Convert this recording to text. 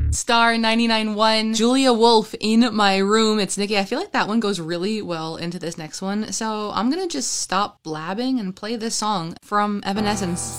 Star 99.1, Julia Wolf, In My Room. It's Nikki. I feel like that one goes really well into this next one, so I'm gonna just stop blabbing and play this song from Evanescence.